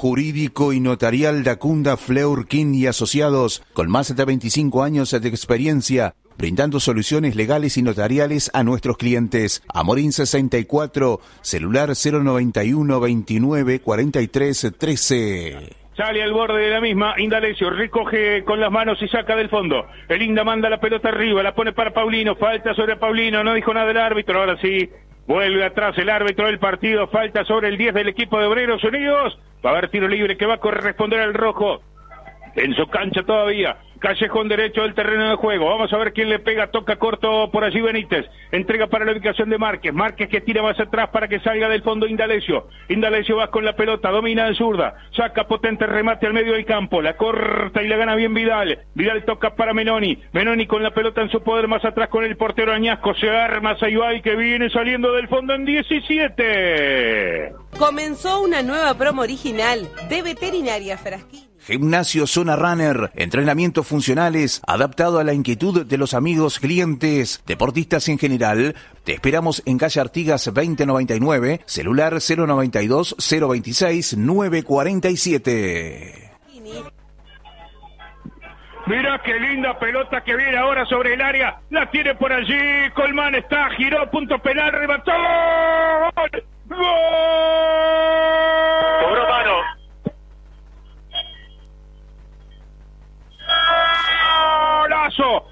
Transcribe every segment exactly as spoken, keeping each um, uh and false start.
jurídico y notarial Dacunda Fleurkin y Asociados, con más de veinticinco años de experiencia, brindando soluciones legales y notariales a nuestros clientes. Amorín sesenta y cuatro, celular cero noventa y uno veintinueve cuarenta y tres trece. Sale al borde de la misma, Indalecio recoge con las manos y saca del fondo. El Inda manda la pelota arriba, la pone para Paulino, falta sobre Paulino, no dijo nada el árbitro, ahora sí, vuelve atrás el árbitro del partido, falta sobre el diez del equipo de Obreros Unidos, va a haber tiro libre que va a corresponder al rojo, en su cancha todavía. Callejón derecho del terreno de juego. Vamos a ver quién le pega. Toca corto por allí Benítez. Entrega para la ubicación de Márquez. Márquez que tira más atrás para que salga del fondo Indalecio. Indalecio va con la pelota. Domina en zurda. Saca potente remate al medio del campo. La corta y la gana bien Vidal. Vidal toca para Menoni. Menoni con la pelota en su poder más atrás con el portero Añasco. Se arma Saibay que viene saliendo del fondo en diecisiete. Comenzó una nueva promo original de Veterinaria Frasquini. Gimnasio Zona Runner, entrenamientos funcionales, adaptado a la inquietud de los amigos, clientes, deportistas en general. Te esperamos en calle Artigas veinte noventa y nueve, celular cero noventa y dos cero veintiséis nueve cuarenta y siete. Mira qué linda pelota que viene ahora sobre el área, la tiene por allí, Colmán está, giró, punto penal, remató, ¡gol! ¡Gol! Cobró mano. ¡Golazo!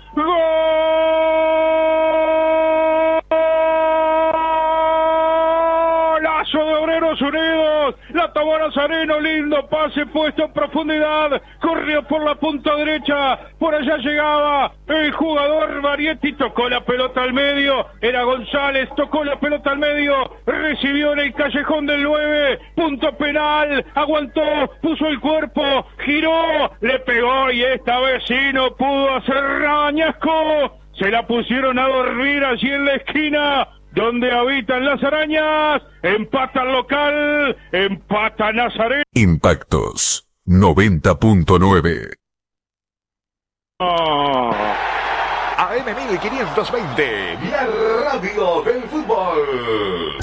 ¡Golazo de Obreros Unidos! La tomó Nazareno, lindo pase puesto en profundidad, corrió por la punta derecha, por allá llegaba el jugador Marietti, tocó la pelota al medio, era González, tocó la pelota al medio, recibió en el callejón del nueve, punto penal, aguantó, puso el cuerpo, giró, le pegó y esta vez sí no pudo hacer nada Añasco, se la pusieron a dormir allí en la esquina donde habitan las arañas. Empata el local, empata Nazareno. Impactos noventa punto nueve. Oh. A M mil quinientos veinte, la radio del fútbol.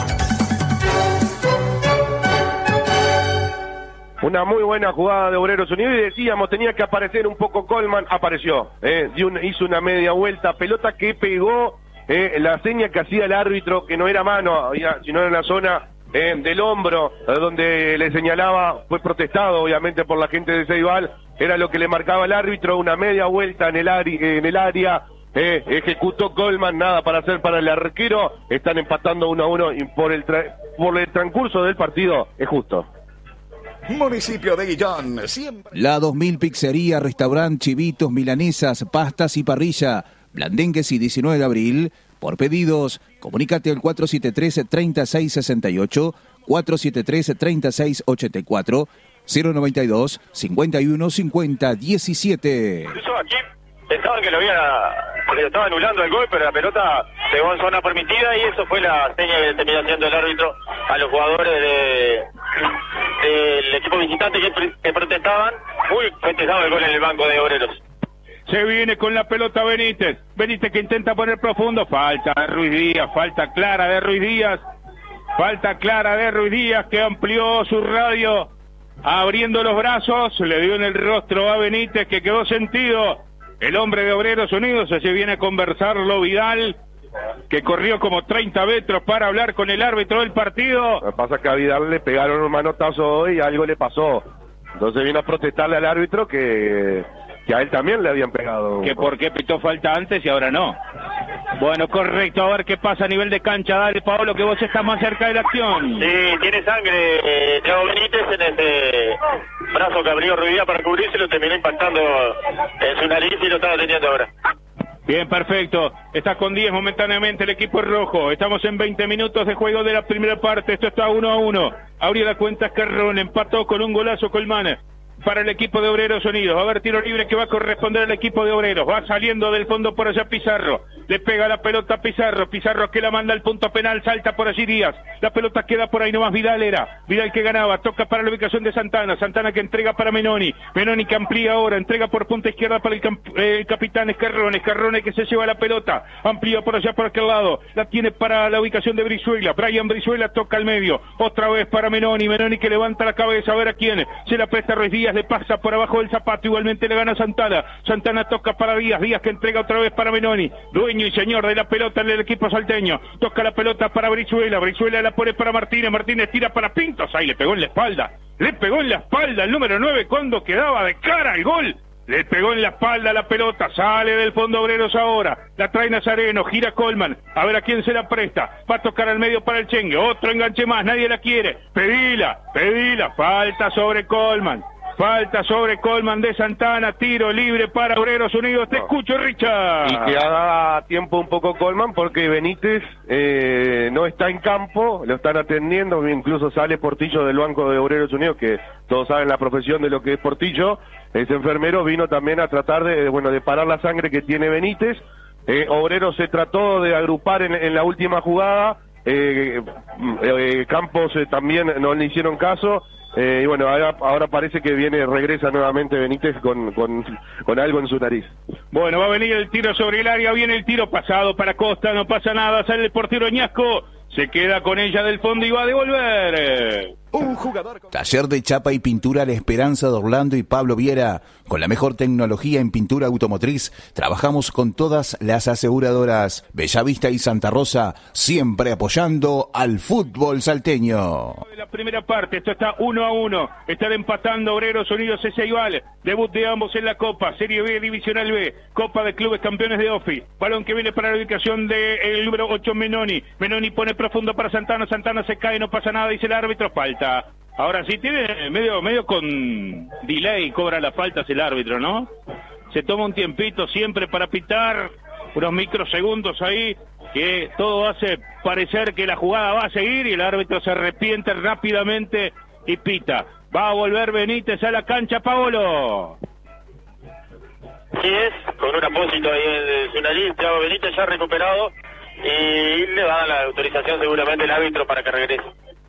Una muy buena jugada de Obreros Unidos y decíamos, tenía que aparecer un poco Colman, apareció, eh, dio una, hizo una media vuelta, pelota que pegó, eh, la seña que hacía el árbitro, que no era mano, sino en la zona eh, del hombro, eh, donde le señalaba, fue protestado obviamente por la gente de Ceibal, era lo que le marcaba el árbitro, una media vuelta en el, ari, en el área, eh, ejecutó Colman, nada para hacer para el arquero, están empatando uno a uno y por el, tra por el transcurso del partido es justo. Municipio de Guillón, siempre. La dos mil Pizzería, Restaurant, Chivitos, Milanesas, Pastas y Parrilla. Blandengues y diecinueve de abril. Por pedidos, comunícate al cuatro siete tres, tres seis seis ocho, cuatro siete tres, tres seis ocho cuatro, cero noventa y dos, cincuenta y uno, cincuenta, diecisiete. Incluso aquí pensaban que lo había, que lo estaba anulando el gol, pero la pelota pegó en zona permitida y eso fue la seña que terminó haciendo el árbitro a los jugadores de del equipo visitante que, que protestaban. Muy festejado el gol en el banco de Obreros. Se viene con la pelota Benítez. Benítez que intenta poner profundo. Falta de Ruiz Díaz. Falta clara de Ruiz Díaz. Falta clara de Ruiz Díaz que amplió su radio. Abriendo los brazos. Le dio en el rostro a Benítez que quedó sentido. El hombre de Obreros Unidos. Se viene a conversarlo Vidal, que corrió como treinta metros para hablar con el árbitro del partido. Lo que pasa es que a Vidal le pegaron un manotazo hoy y algo le pasó. Entonces vino a protestarle al árbitro que, que a él también le habían pegado. Que por qué pitó falta antes y ahora no. Bueno, correcto, a ver qué pasa a nivel de cancha. Dale, Paolo, que vos estás más cerca de la acción. Sí, tiene sangre eh, Thiago Benítez en ese brazo que abrió Ruidía para cubrirse, lo terminó impactando en su nariz y lo está teniendo ahora. Bien, perfecto. Está con diez momentáneamente el equipo rojo. Estamos en veinte minutos de juego de la primera parte. Esto está uno a uno. Abrió la cuenta Escarrón. Empató con un golazo Colmán. para el equipo de Obreros Unidos. Va a haber tiro libre que va a corresponder al equipo de Obreros. Va saliendo del fondo por allá Pizarro. Le pega la pelota a Pizarro. Pizarro que la manda al punto penal. Salta por allí Díaz. La pelota queda por ahí nomás. Vidal era. Vidal que ganaba. Toca para la ubicación de Santana. Santana que entrega para Menoni. Menoni que amplía ahora. Entrega por punta izquierda para el, eh, el capitán Escarrone. Escarrone que se lleva la pelota. Amplía por allá por aquel lado. La tiene para la ubicación de Brizuela. Brian Brizuela toca al medio. Otra vez para Menoni. Menoni que levanta la cabeza. A ver a quién. Se la presta Ruiz Díaz. Le pasa por abajo del zapato, igualmente le gana Santana. Santana toca para Díaz, Díaz que entrega otra vez para Menoni, dueño y señor de la pelota en el equipo salteño. Toca la pelota para Brizuela, Brizuela la pone para Martínez, Martínez tira para Pintos, ahí le pegó en la espalda, le pegó en la espalda el número nueve cuando quedaba de cara al gol. Le pegó en la espalda la pelota, sale del fondo Obreros ahora, la trae Nazareno, gira Colman, a ver a quién se la presta, va a tocar al medio para el Chengue, otro enganche más, nadie la quiere, pedila, pedila, falta sobre Colman. Falta sobre Colman de Santana, tiro libre para Obreros Unidos. Te escucho, Richard. Y que haga tiempo un poco Colman porque Benítez eh, no está en campo, lo están atendiendo, incluso sale Portillo del banco de Obreros Unidos, que todos saben la profesión de lo que es Portillo. Ese enfermero vino también a tratar de, bueno, de parar la sangre que tiene Benítez. Eh, Obreros se trató de agrupar en, en la última jugada. Eh, eh, Campos eh, también no le hicieron caso. Eh, y bueno, ahora, ahora parece que viene, regresa nuevamente Benítez con, con, con algo en su nariz. Bueno, va a venir el tiro sobre el área, viene el tiro pasado para Costa, no pasa nada, sale el portero Ñasco, se queda con ella del fondo y va a devolver. Un jugador. Taller de chapa y pintura La Esperanza de Orlando y Pablo Viera. Con la mejor tecnología en pintura automotriz, trabajamos con todas las aseguradoras. Bellavista y Santa Rosa, siempre apoyando al fútbol salteño. La primera parte, esto está uno a uno. Están empatando Obreros Unidos ese igual. Debut de ambos en la Copa, Serie B, Divisional B, Copa de Clubes Campeones de Ofi. Balón que viene para la ubicación del número ocho, Menoni. Menoni pone profundo para Santana, Santana se cae, no pasa nada, dice el árbitro, falta. Ahora sí, tiene medio medio con delay, cobra las faltas el árbitro, ¿no? Se toma un tiempito siempre para pitar, unos microsegundos ahí, que todo hace parecer que la jugada va a seguir y el árbitro se arrepiente rápidamente y pita. Va a volver Benítez a la cancha, Paolo. Sí es, con un apósito ahí en su nariz, Thiago Benítez ya recuperado y le va a dar la autorización seguramente el árbitro para que regrese.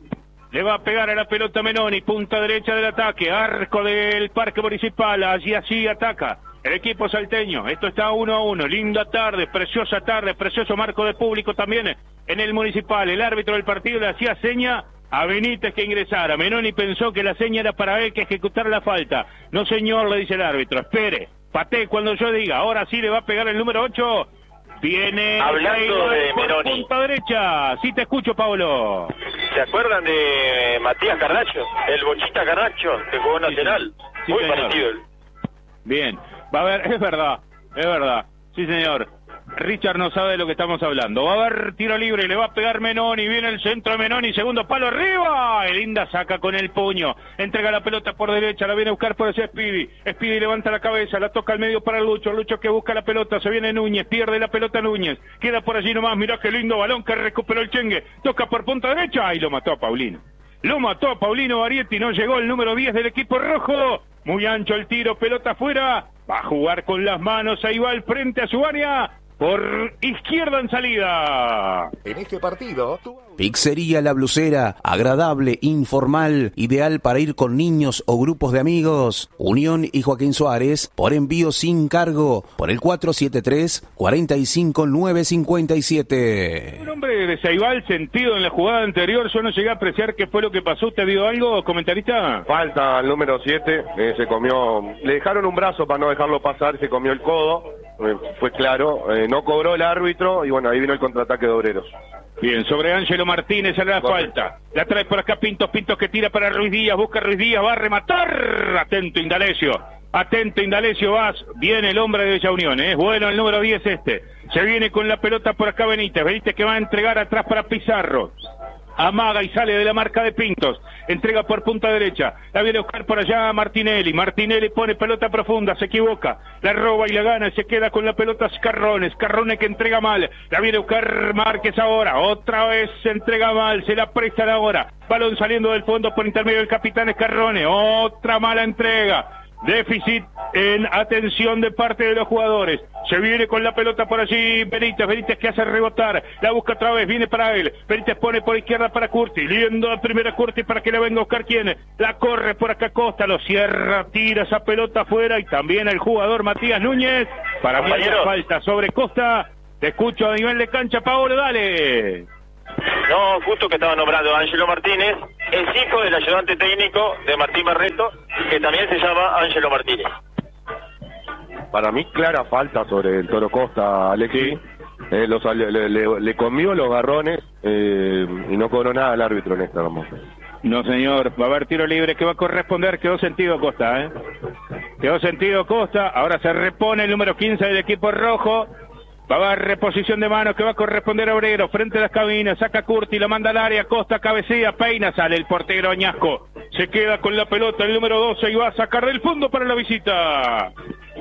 Le va a pegar a la pelota Menoni, punta derecha del ataque, arco del Parque Municipal, allí así ataca el equipo salteño. Esto está uno a uno, linda tarde, preciosa tarde, precioso marco de público también en el Municipal. El árbitro del partido le hacía seña a Benítez que ingresara. Menoni pensó que la seña era para él que ejecutara la falta. No señor, le dice el árbitro, espere, patee cuando yo diga. Ahora sí le va a pegar el número ocho. Viene hablando de por Menoni. Punta derecha. Sí te escucho, Pablo. ¿Se acuerdan de Matías Carraccio? El Bochita Carraccio, que jugó en Nacional. Sí, Muy señor. parecido. Bien, va a haber, es verdad, es verdad. Sí, señor. Richard no sabe de lo que estamos hablando. Va a haber tiro libre, le va a pegar Menoni, viene el centro de Menoni, segundo palo arriba. El Inda saca con el puño, entrega la pelota por derecha, la viene a buscar por ese Speedy. Speedy levanta la cabeza, la toca al medio para Lucho, Lucho que busca la pelota, se viene Núñez, pierde la pelota Núñez, queda por allí nomás, mirá qué lindo balón que recuperó el Chengue, toca por punta derecha y lo mató a Paulino. Lo mató a Paulino Barietti, no llegó el número diez del equipo rojo. Muy ancho el tiro, pelota afuera, va a jugar con las manos, ahí va al frente a su área. Por izquierda en salida. En este partido, Pizzería La Blusera, agradable, informal, ideal para ir con niños o grupos de amigos. Unión y Joaquín Suárez, por envío sin cargo, por el cuatro siete tres, cuatro cinco nueve cinco siete. Un hombre de Ceibal sentido en la jugada anterior, yo no llegué a apreciar qué fue lo que pasó. ¿Usted vio algo, comentarista? Falta el número siete, eh, se comió, le dejaron un brazo para no dejarlo pasar, se comió el codo, eh, fue claro, eh, no cobró el árbitro y bueno, ahí vino el contraataque de Obreros. Bien, sobre Ángelo Martínez sale la falta. La trae por acá Pintos, Pintos que tira para Ruiz Díaz, busca Ruiz Díaz, va a rematar. Atento Indalecio, atento Indalecio, vas. Viene el hombre de Bella Unión, es ¿eh? Bueno el número diez este. Se viene con la pelota por acá Benítez, Benítez que va a entregar atrás para Pizarro. amaga y sale de la marca de Pintos, entrega por punta derecha, la viene a buscar por allá Martinelli, Martinelli pone pelota profunda, se equivoca, la roba y la gana, se queda con la pelota Scarrone, Scarrone que entrega mal, la viene a buscar Márquez ahora, otra vez se entrega mal, se la prestan ahora, balón saliendo del fondo por intermedio del capitán Scarrone, otra mala entrega. Déficit en atención de parte de los jugadores. Se viene con la pelota por allí Benítez, Benítez que hace rebotar, la busca otra vez, viene para él, Benítez pone por izquierda para Curti, liendo a primera Curti para que le venga a buscar quién, la corre por acá Costa, lo cierra, tira esa pelota afuera y también el jugador Matías Núñez, para mí hay falta sobre Costa. Te escucho a nivel de cancha, Paolo, dale. No, justo que estaba nombrando a Ángelo Martínez, es hijo del ayudante técnico de Martín Barreto, que también se llama Ángelo Martínez. Para mí, clara falta sobre el Toro Costa, Alexis. Sí. Eh, los, le, le, le comió los garrones eh, y no cobró nada el árbitro en esta momento. No, señor, va a haber tiro libre que va a corresponder, quedó sentido Costa, ¿eh? Quedó sentido Costa, ahora se repone el número quince del equipo rojo. Va a haber reposición de manos que va a corresponder a Obrero, frente a las cabinas, saca Curti, la manda al área, Costa cabecea, peina, sale el portero Añasco, se queda con la pelota el número doce y va a sacar del fondo para la visita.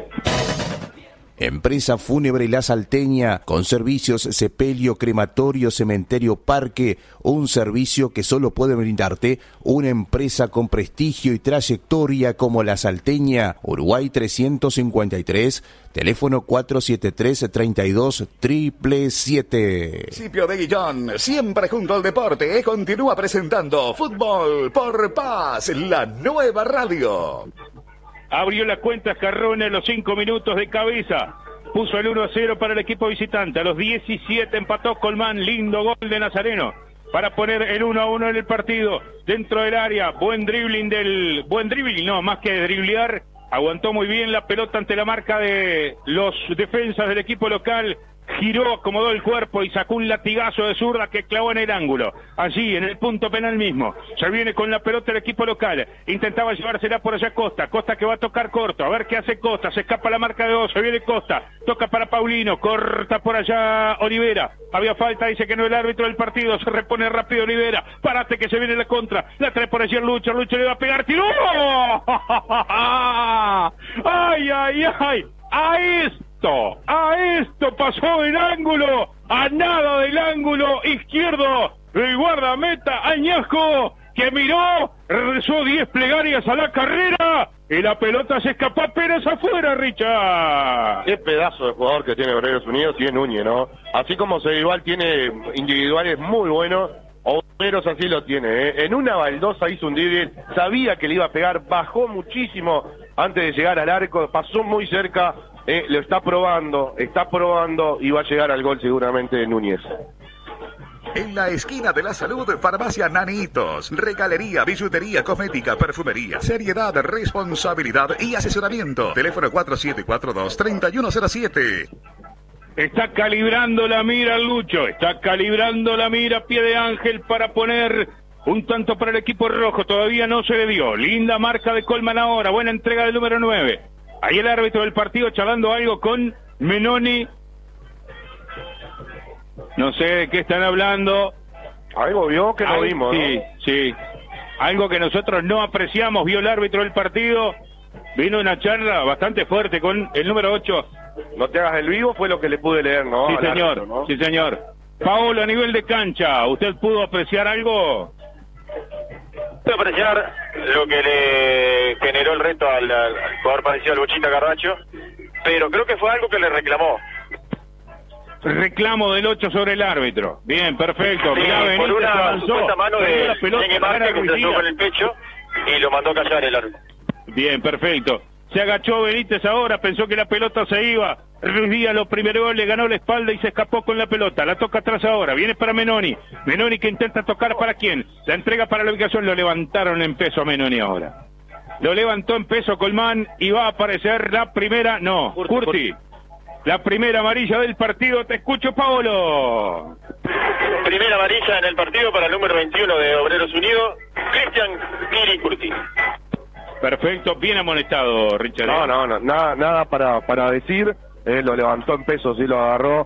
Empresa Fúnebre La Salteña, con servicios sepelio, crematorio, cementerio, parque, un servicio que solo puede brindarte una empresa con prestigio y trayectoria como La Salteña, Uruguay trescientos cincuenta y tres, teléfono cuatro siete tres, tres dos, siete siete. Municipio de Guillón, siempre junto al deporte, continúa presentando Fútbol por Paz, la nueva radio. Abrió la cuenta Scarrone a los cinco minutos de cabeza. Puso el uno a cero para el equipo visitante. A los diecisiete empató Colmán. Lindo gol de Nazareno para poner el uno a uno en el partido. Dentro del área. Buen dribbling del... Buen dribbling, no, más que driblear. Aguantó muy bien la pelota ante la marca de los defensas del equipo local. Giró, acomodó el cuerpo y sacó un latigazo de zurda que clavó en el ángulo. Allí, en el punto penal mismo. Se viene con la pelota el equipo local. Intentaba llevársela por allá Costa. Costa que va a tocar corto. A ver qué hace Costa. Se escapa la marca de dos. Se viene Costa. Toca para Paulino. Corta por allá Olivera. Había falta, dice que no el árbitro del partido. Se repone rápido Olivera. Párate que se viene la contra. La trae por allí el Lucho. Lucho le va a pegar. ¡Tiró! ¡Ay, ay, ay! ¡A esto! ¡A esto! Pasó el ángulo, a nada del ángulo izquierdo el guardameta Añasco, que miró, rezó diez plegarias a la carrera y la pelota se escapó apenas afuera, Richard. Qué pedazo de jugador que tiene Obreros Unidos y es Núñez, ¿no? Así como Ceibal tiene individuales muy buenos, Obreros así lo tiene, ¿eh? En una baldosa hizo un drible, sabía que le iba a pegar, bajó muchísimo antes de llegar al arco, pasó muy cerca, eh, lo está probando, está probando y va a llegar al gol seguramente de Núñez. En la esquina de la salud, Farmacia Nanitos, regalería, billutería, cosmética, perfumería, seriedad, responsabilidad y asesoramiento. Teléfono cuatro siete cuatro dos, tres uno cero siete. Está calibrando la mira Lucho, está calibrando la mira Pie de Ángel para poner un tanto para el equipo rojo, todavía no se le dio. Linda marca de Colman ahora, buena entrega del número nueve. Ahí el árbitro del partido charlando algo con Menoni. No sé de qué están hablando. Algo vio que no Al, vimos, sí, ¿no? Sí, algo que nosotros no apreciamos, vio el árbitro del partido. Vino una charla bastante fuerte con el número ocho. No te hagas el vivo, fue lo que le pude leer, ¿no? Sí, Al señor, árbitro, ¿no? sí, señor. Paolo, a nivel de cancha, ¿usted pudo apreciar algo? Pude apreciar lo que le generó el reto al, al jugador parecido al Bochita Carracho, pero creo que fue algo que le reclamó. Reclamo del ocho sobre el árbitro. Bien, perfecto. Sí, Mirá, por Benítez una avanzó, supuesta mano de la pelota, Ñeque Márquez que se Ruiz tocó Díaz. en el pecho y lo mandó a callar el árbitro. Bien, perfecto. Se agachó Benítez ahora, pensó que la pelota se iba. Ruiz Díaz lo primero le ganó la espalda y se escapó con la pelota. La toca atrás ahora, viene para Menoni. Menoni que intenta tocar para quién. La entrega para la ubicación, lo levantaron en peso a Menoni ahora. Lo levantó en peso Colmán y va a aparecer la primera, no, Curti. Curti. La primera amarilla del partido, te escucho, Paolo. Primera amarilla en el partido para el número veintiuno de Obreros Unidos, Cristian Kiri Curti. Perfecto, bien amonestado, Richard. No, no, no, nada, nada para, para decir, eh, lo levantó en peso, sí lo agarró,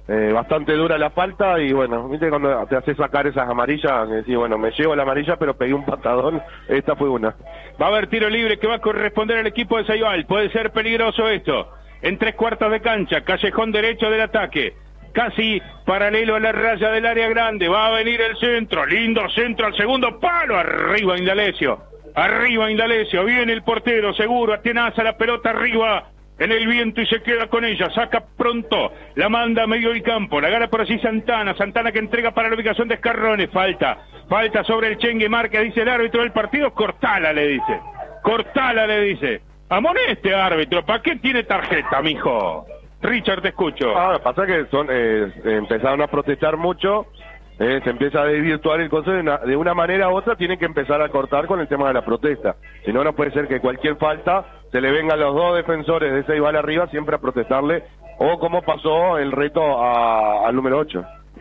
eh, bastante dura la falta y bueno, viste cuando te haces sacar esas amarillas, que decís, bueno, me llevo la amarilla pero pegué un patadón, esta fue una. Va a haber tiro libre que va a corresponder al equipo de Ceibal, puede ser peligroso esto, en tres cuartos de cancha, callejón derecho del ataque, casi paralelo a la raya del área grande, va a venir el centro, lindo centro al segundo palo, arriba Indalecio, arriba Indalecio, viene el portero, seguro, atenaza la pelota arriba, en el viento y se queda con ella, saca pronto, la manda a medio del campo, la gana por allí Santana, Santana que entrega para la ubicación de Escarrones, falta, falta sobre el Chengue Márquez, dice el árbitro del partido, cortala le dice, cortala le dice, amoneste árbitro, ¿para qué tiene tarjeta, mijo? Richard, te escucho. Ah, pasa que son, eh, empezaron a protestar mucho, eh, se empieza a desvirtuar el concepto, de una, de una manera u otra tienen que empezar a cortar con el tema de la protesta, si no, no puede ser que cualquier falta se le vengan los dos defensores de Ceibal arriba siempre a protestarle, o como pasó el reto a, al número ocho.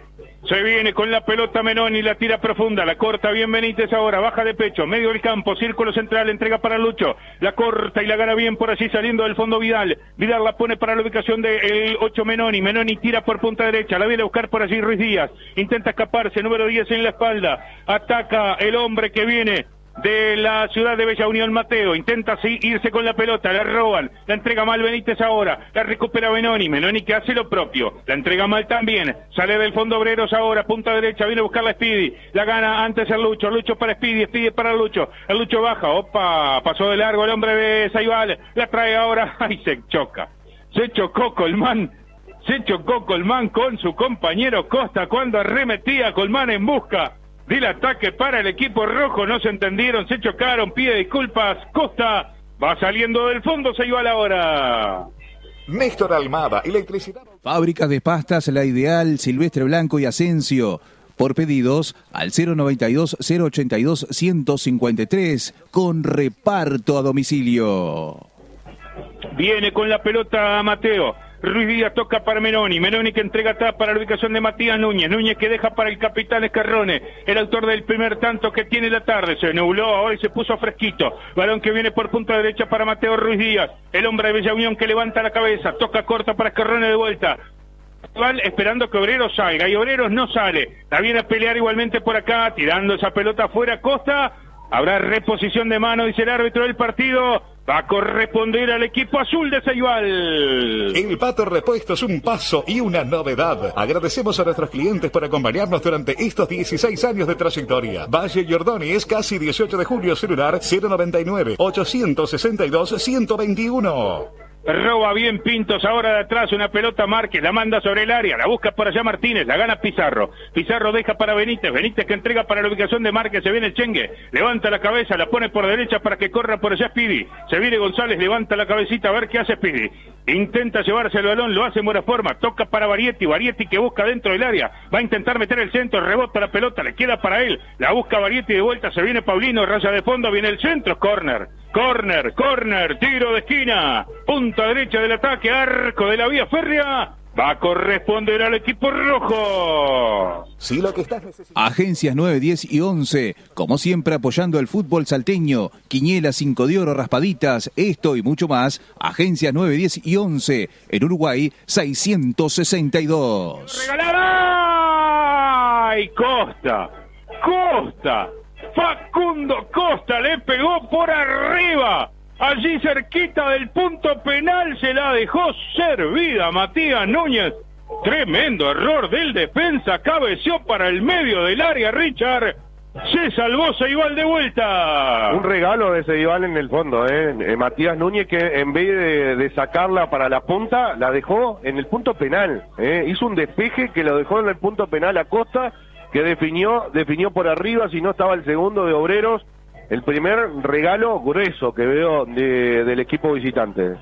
Se viene con la pelota Menoni, la tira profunda, la corta bien Benítez ahora, baja de pecho, medio del campo, círculo central, entrega para Lucho, la corta y la gana bien por allí saliendo del fondo Vidal, Vidal la pone para la ubicación del ocho Menoni, Menoni tira por punta derecha, la viene a buscar por allí Ruiz Díaz, intenta escaparse, número diez en la espalda, ataca el hombre que viene de la ciudad de Bella Unión, Mateo, intenta así irse con la pelota, la roban, la entrega mal Benítez ahora, la recupera Menoni, Menoni que hace lo propio, la entrega mal también, sale del fondo Obreros ahora, punta derecha, viene a buscar la Speedy, la gana antes el Lucho, Lucho para Speedy, Speedy para Lucho, el Lucho baja, opa, pasó de largo el hombre de Ceibal, la trae ahora, ay se choca, se chocó Colmán, se chocó Colmán con su compañero Costa cuando arremetía Colmán en busca del ataque para el equipo rojo, no se entendieron, se chocaron, pide disculpas, Costa va saliendo del fondo, Ceibal ahora. Néstor Almada, electricidad. Fábricas de pastas La Ideal, Silvestre Blanco y Asensio. Por pedidos al cero noventa y dos, cero ochenta y dos, ciento cincuenta y tres con reparto a domicilio. Viene con la pelota Mateo. Ruiz Díaz toca para Menoni, Menoni que entrega atrás para la ubicación de Matías Núñez, Núñez que deja para el capitán Escarrone, el autor del primer tanto que tiene la tarde, se nubló ahora y se puso fresquito, balón que viene por punta derecha para Mateo Ruiz Díaz, el hombre de Bella Unión que levanta la cabeza, toca corta para Escarrone de vuelta, esperando que Obreros salga y Obreros no sale, la viene a pelear igualmente por acá, tirando esa pelota afuera, Costa, habrá reposición de mano, dice el árbitro del partido. Va a corresponder al equipo azul de Ceibal. El Pato Repuestos, un paso y una novedad. Agradecemos a nuestros clientes por acompañarnos durante estos dieciséis años de trayectoria. Valle Giordoni es casi dieciocho de julio, celular cero noventa y nueve, ochocientos sesenta y dos, ciento veintiuno. Roba bien Pintos ahora de atrás, una pelota Márquez, la manda sobre el área, la busca por allá Martínez, la gana Pizarro, Pizarro deja para Benítez, Benítez que entrega para la ubicación de Márquez, se viene el Chengue, levanta la cabeza, la pone por derecha para que corra por allá Speedy, se viene González, levanta la cabecita a ver qué hace Speedy, intenta llevarse el balón, lo hace en buena forma, toca para Varietti, Varietti que busca dentro del área, va a intentar meter el centro, rebota la pelota, le queda para él, la busca Varietti de vuelta, se viene Paulino, raya de fondo, viene el centro, córner, córner, córner, tiro de esquina, punta derecha del ataque, arco de la vía férrea, va a corresponder al equipo rojo. Si lo que estás necesitando... Agencias nueve, diez y once, como siempre apoyando el fútbol salteño, Quiñela, cinco de oro, raspaditas, esto y mucho más. Agencias nueve, diez y once, en Uruguay seiscientos sesenta y dos. ¡Regalada! ¡Ay, Costa! ¡Costa! Facundo Costa le pegó por arriba, allí cerquita del punto penal, se la dejó servida Matías Núñez, tremendo error del defensa, cabeció para el medio del área Richard, se salvó Ceibal de vuelta. Un regalo de Ceibal en el fondo, eh, eh Matías Núñez que en vez de, de sacarla para la punta, la dejó en el punto penal, eh, hizo un despeje que lo dejó en el punto penal a Costa, que definió, definió por arriba, si no estaba el segundo de Obreros, el primer regalo grueso que veo de, del equipo visitante.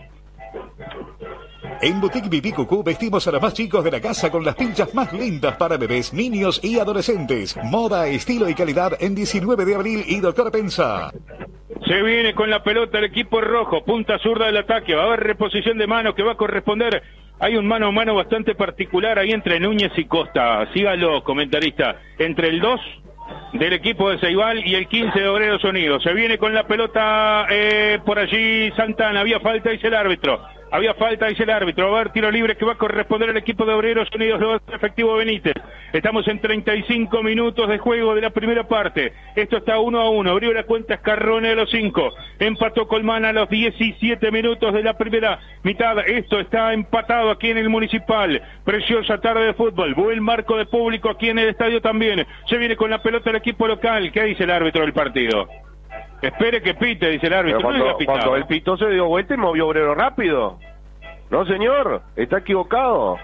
En Boutique Pipí Cucú vestimos a los más chicos de la casa con las pinchas más lindas para bebés, niños y adolescentes. Moda, estilo y calidad en diecinueve de abril y Doctor Pensa. Se viene con la pelota el equipo rojo, punta zurda del ataque, va a haber reposición de mano que va a corresponder. Hay un mano a mano bastante particular ahí entre Núñez y Costa. Sígalo, comentarista. Entre el dos del equipo de Ceibal y el quince de Obreros Unidos. Se viene con la pelota eh, por allí Santana. Había falta, dice el árbitro. Había falta, dice el árbitro. Va a haber tiro libre que va a corresponder al equipo de Obreros Unidos. Lo hace efectivo Benítez. Estamos en treinta y cinco minutos de juego de la primera parte. Esto está uno a uno. Abrió la cuenta Escarrone a los cinco. Empató Colmán a los diecisiete minutos de la primera mitad. Esto está empatado aquí en el Municipal. Preciosa tarde de fútbol. Buen marco de público aquí en el estadio también. Se viene con la pelota el equipo local. ¿Qué dice el árbitro del partido? Espere que pite, dice el árbitro. Cuando, no cuando el pitó se dio vuelta y movió Obrero rápido. No, señor, está equivocado.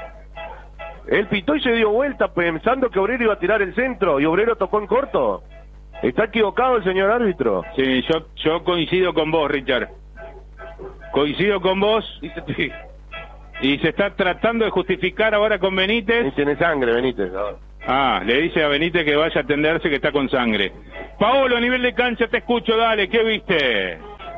Él pitó y se dio vuelta pensando que Obrero iba a tirar el centro y Obrero tocó en corto. Está equivocado el señor árbitro. Sí, yo, yo coincido con vos, Richard. Coincido con vos. Y se está tratando de justificar ahora con Benítez. Y tiene sangre, Benítez. Ahora. Ah, le dice a Benítez que vaya a atenderse, que está con sangre. Paolo, a nivel de cancha te escucho, dale, ¿qué viste?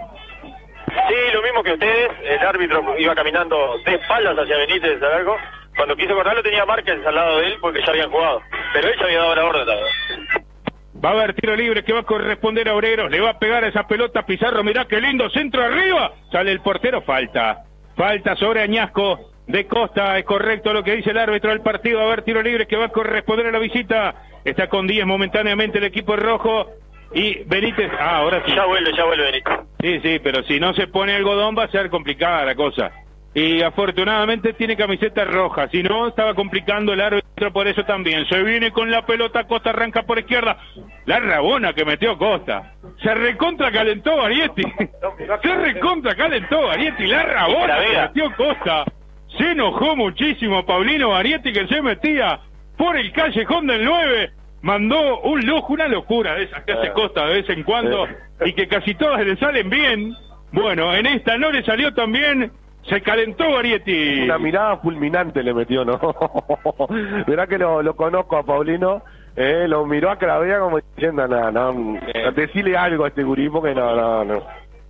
Sí, lo mismo que ustedes. El árbitro iba caminando de espaldas hacia Benítez al arco. Cuando quiso cortarlo tenía Márquez al lado de él porque ya habían jugado. Pero él ya había dado la orden también. Va a haber tiro libre que va a corresponder a Obreros. Le va a pegar a esa pelota Pizarro. Mirá qué lindo centro arriba. Sale el portero, falta. Falta sobre Añasco de Costa. Es correcto lo que dice el árbitro del partido. Va a haber tiro libre que va a corresponder a la visita. Está con diez momentáneamente el equipo rojo. Y Benítez, ah, ahora sí. Ya vuelve, ya vuelve Benítez. Sí, sí, pero si no se pone algodón va a ser complicada la cosa. Y afortunadamente tiene camiseta roja, si no estaba complicando el árbitro, por eso también. Se viene con la pelota, Costa arranca por izquierda. La rabona que metió Costa. Se recontra calentó Varietti. Se recontra calentó Varietti, la rabona que metió Costa. Se enojó muchísimo Paulino Varietti que se metía por el callejón del nueve. Mandó un lujo, una locura de esas que hace Costa de vez en cuando y que casi todas le salen bien. Bueno, en esta no le salió tan bien. Se calentó Varietti. Una mirada fulminante le metió, ¿no? Mirá que lo, lo conozco a Paulino. Eh, lo miró a Cravea como diciendo, no, no, eh. decile algo a este gurí porque no, no, no.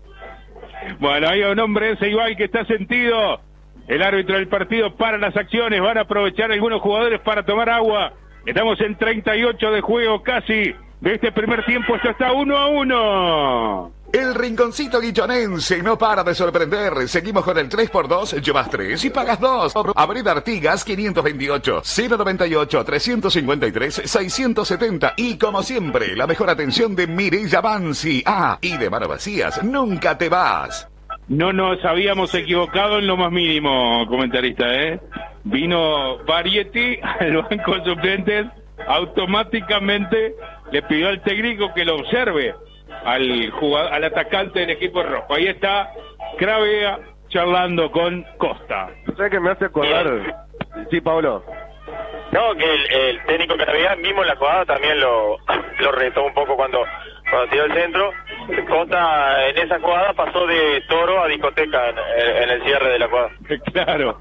Bueno, hay un hombre ese igual que está sentido. El árbitro del partido para las acciones. Van a aprovechar algunos jugadores para tomar agua. Estamos en treinta y ocho de juego casi de este primer tiempo. Esto está uno a uno. El rinconcito guillonense no para de sorprender. Seguimos con el tres por dos, llevas tres y pagas dos. Avenida Artigas quinientos veintiocho, cero noventa y ocho, trescientos cincuenta y tres, seiscientos setenta. Y como siempre, la mejor atención de Mireya Bansi. Ah, y de manos vacías, nunca te vas. No nos habíamos equivocado en lo más mínimo, comentarista, ¿eh? Vino Varietti al banco de suplentes, automáticamente le pidió al técnico que lo observe al jugador, al atacante del equipo rojo. Ahí está Cravea charlando con Costa. ¿Sabes qué me hace acordar? Sí, Pablo. No, que el, el técnico Cravea mismo en la jugada también lo, lo retó un poco cuando, cuando tiró el centro. Costa en esa jugada pasó de toro a discoteca en, en el cierre de la jugada. Claro.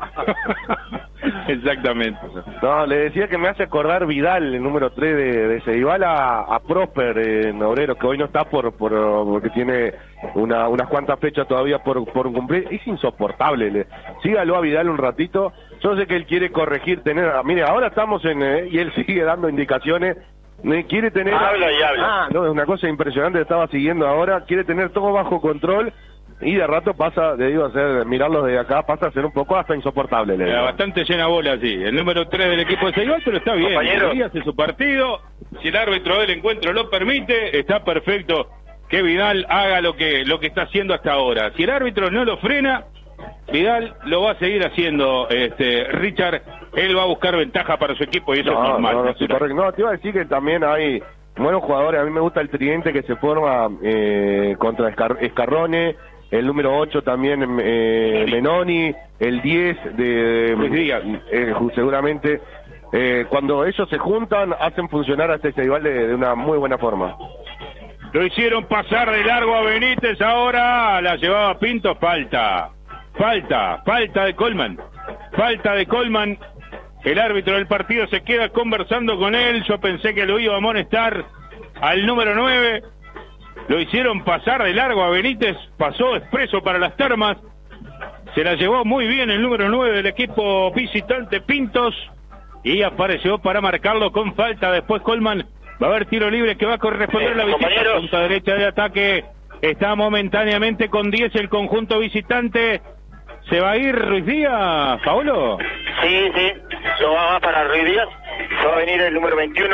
Exactamente. No, le decía que me hace acordar Vidal, el número tres de, de Ceibal, a, a Prosper en Obrero, que hoy no está por, por porque tiene una, unas cuantas fechas todavía por, por cumplir. Es insoportable. Le, sígalo a Vidal un ratito. Yo sé que él quiere corregir, tener... Mire, ahora estamos en... Eh, y él sigue dando indicaciones. Quiere tener... Habla y habla. Ah, no, es una cosa impresionante que estaba siguiendo ahora. Quiere tener todo bajo control y de rato pasa, le digo, hacer, mirarlos de acá, pasa a ser un poco hasta insoportable. Le digo. Bastante llena bola, sí. El número tres del equipo de Ceibal, pero está bien. Compañero. Hace su partido. Si el árbitro del encuentro lo permite, está perfecto que Vidal haga lo que, lo que está haciendo hasta ahora. Si el árbitro no lo frena, Vidal lo va a seguir haciendo, este Richard. Él va a buscar ventaja para su equipo y eso no, es normal. No, no, sí, correcto. No, te iba a decir que también hay buenos jugadores. A mí me gusta el tridente que se forma eh, contra Escar Escarrone, el número ocho también eh, Menoni, el diez de Luis Díaz, eh, seguramente. Eh, cuando ellos se juntan, hacen funcionar a este Ceibal de, de una muy buena forma. Lo hicieron pasar de largo a Benítez, ahora la llevaba Pinto, falta. Falta, falta de Colmán. Falta de Colmán. El árbitro del partido se queda conversando con él. Yo pensé que lo iba a amonestar al número nueve. Lo hicieron pasar de largo a Benítez. Pasó expreso para las termas. Se la llevó muy bien el número nueve del equipo visitante, Pintos. Y apareció para marcarlo con falta. Después Colmán. Va a haber tiro libre que va a corresponder a la visita. Punta derecha de ataque. Está momentáneamente con diez el conjunto visitante. ¿Se va a ir Ruiz Díaz, Paolo? Sí, sí, no va más para Ruiz Díaz. Va a venir el número veintiuno,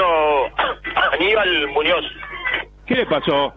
Aníbal Muñoz. ¿Qué le pasó?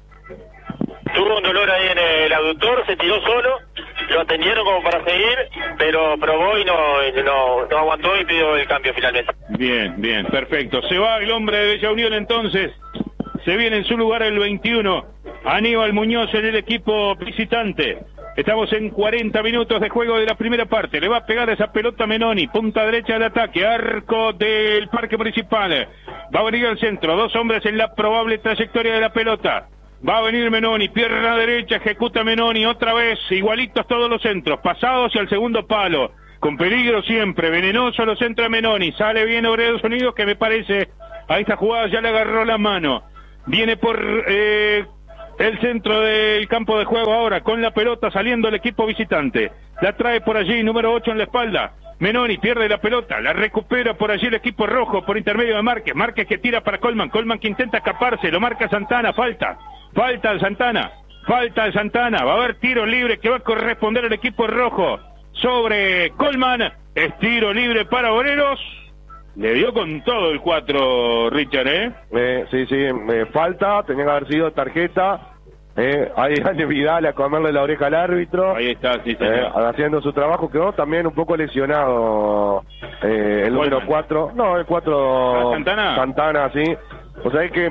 Tuvo un dolor ahí en el aductor, se tiró solo, lo atendieron como para seguir, pero probó y no, no, no aguantó y pidió el cambio finalmente. Bien, bien, perfecto. Se va el hombre de Bella Unión entonces. Se viene en su lugar el veintiuno, Aníbal Muñoz en el equipo visitante. Estamos en cuarenta minutos de juego de la primera parte. Le va a pegar esa pelota Menoni, punta derecha del ataque, arco del Parque Municipal. Va a venir al centro, dos hombres en la probable trayectoria de la pelota. Va a venir Menoni, pierna derecha, ejecuta Menoni, otra vez, igualitos todos los centros, pasados hacia el segundo palo, con peligro siempre, venenoso los centros de Menoni, sale bien Obreros Unidos, que me parece, a esta jugada ya le agarró la mano, viene por eh, el centro del campo de juego ahora, con la pelota saliendo el equipo visitante, la trae por allí, número ocho en la espalda, Menoni pierde la pelota, la recupera por allí el equipo rojo, por intermedio de Márquez, Márquez que tira para Colman, Colman que intenta escaparse, lo marca Santana, falta, falta de Santana, falta de Santana, va a haber tiro libre que va a corresponder al equipo rojo sobre Colman, es tiro libre para Obreros, le dio con todo el cuatro, Richard, ¿eh? eh sí, sí, eh, falta, tenía que haber sido tarjeta. Eh, ahí sale Vidal a comerle la oreja al árbitro. Ahí está, sí, señor. Eh, haciendo su trabajo, quedó también un poco lesionado eh, el número cuatro. No, el cuatro. ¿Santana? Santana, sí. O sea, es que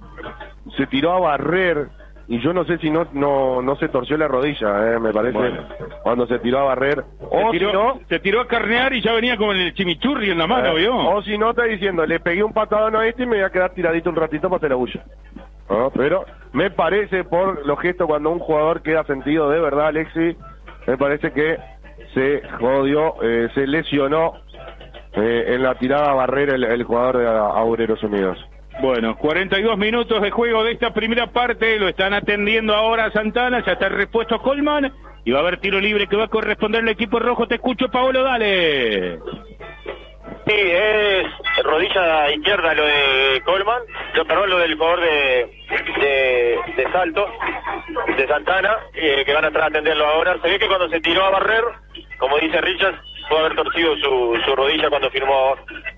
se tiró a barrer y yo no sé si no no no se torció la rodilla, eh, me parece, bueno, cuando se tiró a barrer. O se tiró, si no, se tiró a carnear y ya venía con el chimichurri en la mano, eh, ¿vio? O si no, está diciendo, le pegué un patadón a este y me voy a quedar tiradito un ratito para hacer la bulla. ¿No? Pero me parece, por los gestos, cuando un jugador queda sentido de verdad, Alexi, me parece que se jodió, eh, se lesionó eh, en la tirada a barrera el, el jugador de Obreros Unidos. Bueno, cuarenta y dos minutos de juego de esta primera parte, lo están atendiendo ahora Santana, ya está repuesto Colman, y va a haber tiro libre que va a corresponder al equipo rojo. Te escucho, Paolo, dale. Sí, es rodilla izquierda lo de Colman, yo, perdón, lo del jugador de, de, de Salto, de Santana, eh, que van a estar a atenderlo ahora. Se ve que cuando se tiró a barrer, como dice Richard, puede haber torcido su, su rodilla cuando firmó.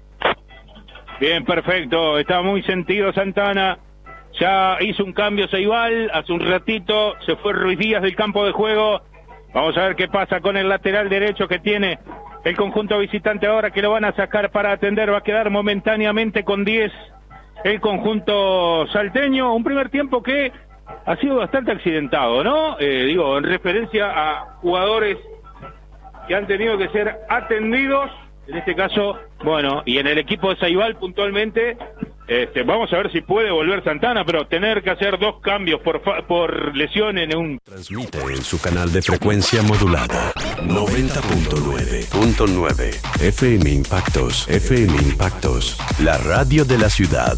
Bien, perfecto, está muy sentido Santana, ya hizo un cambio Ceibal, hace un ratito se fue Ruiz Díaz del campo de juego. Vamos a ver qué pasa con el lateral derecho que tiene el conjunto visitante ahora, que lo van a sacar para atender. Va a quedar momentáneamente con diez el conjunto salteño. Un primer tiempo que ha sido bastante accidentado, ¿no? Eh, digo, en referencia a jugadores que han tenido que ser atendidos. En este caso, bueno, y en el equipo de Ceibal puntualmente, este, vamos a ver si puede volver Santana, pero tener que hacer dos cambios por, por lesión en un... Transmite en su canal de frecuencia modulada noventa punto nueve F M Impactos, F M Impactos, la radio de la ciudad.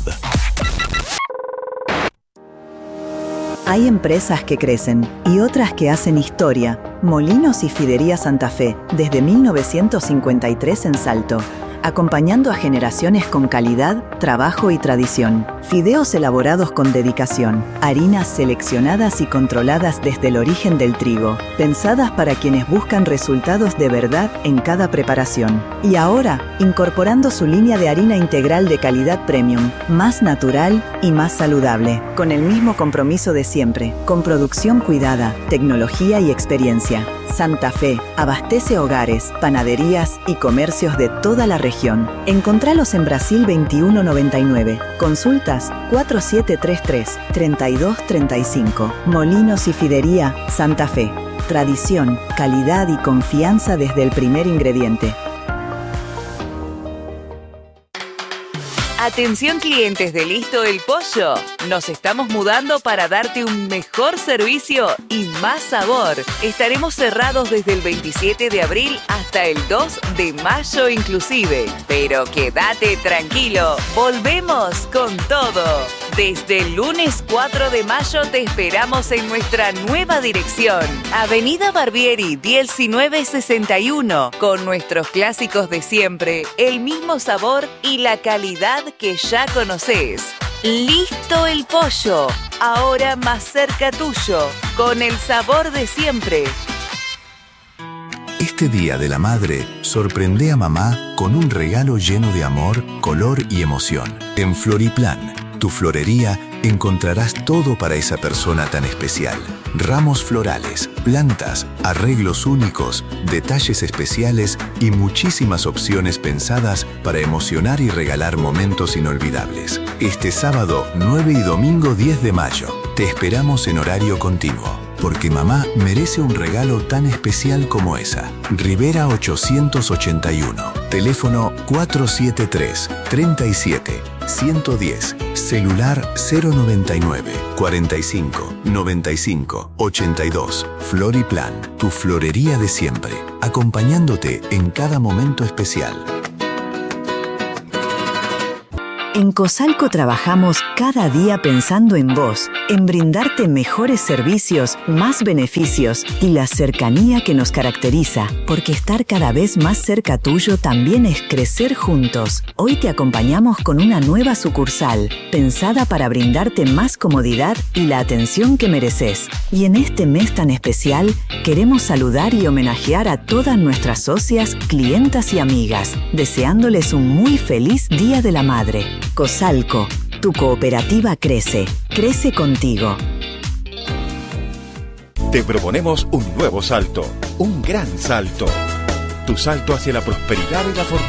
Hay empresas que crecen y otras que hacen historia. Molinos y Fidería Santa Fe, desde mil novecientos cincuenta y tres en Salto. Acompañando a generaciones con calidad, trabajo y tradición. Fideos elaborados con dedicación. Harinas seleccionadas y controladas desde el origen del trigo. Pensadas para quienes buscan resultados de verdad en cada preparación. Y ahora, incorporando su línea de harina integral de calidad premium, más natural y más saludable. Con el mismo compromiso de siempre, con producción cuidada, tecnología y experiencia. Santa Fe abastece hogares, panaderías y comercios de toda la región. Encontralos en Brasil veintiuno noventa y nueve. Consultas cuatro siete tres tres, tres dos tres cinco. Molinos y Fidería Santa Fe. Tradición, calidad y confianza desde el primer ingrediente. Atención clientes de Listo el Pollo, nos estamos mudando para darte un mejor servicio y más sabor. Estaremos cerrados desde el veintisiete de abril hasta el dos de mayo inclusive. Pero quédate tranquilo, volvemos con todo. Desde el lunes cuatro de mayo te esperamos en nuestra nueva dirección. Avenida Barbieri, diecinueve sesenta y uno, con nuestros clásicos de siempre, el mismo sabor y la calidad que ya conoces. Listo el Pollo, ahora más cerca tuyo, con el sabor de siempre. Este Día de la Madre, sorprende a mamá con un regalo lleno de amor, color y emoción. En Floriplan, tu florería, encontrarás todo para esa persona tan especial. Ramos florales, plantas, arreglos únicos, detalles especiales y muchísimas opciones pensadas para emocionar y regalar momentos inolvidables. Este sábado nueve y domingo diez de mayo, te esperamos en horario continuo. Porque mamá merece un regalo tan especial como esa. Rivera ochocientos ochenta y uno. Teléfono cuatro siete tres, treinta y siete, ciento diez. Celular cero noventa y nueve, cuarenta y cinco, noventa y cinco, ochenta y dos. Floriplan, tu florería de siempre. Acompañándote en cada momento especial. En Cosalco trabajamos cada día pensando en vos, en brindarte mejores servicios, más beneficios y la cercanía que nos caracteriza, porque estar cada vez más cerca tuyo también es crecer juntos. Hoy te acompañamos con una nueva sucursal, pensada para brindarte más comodidad y la atención que mereces. Y en este mes tan especial, queremos saludar y homenajear a todas nuestras socias, clientas y amigas, deseándoles un muy feliz Día de la Madre. Cosalco, tu cooperativa crece, crece contigo. Te proponemos un nuevo salto, un gran salto. Tu salto hacia la prosperidad y la fortuna.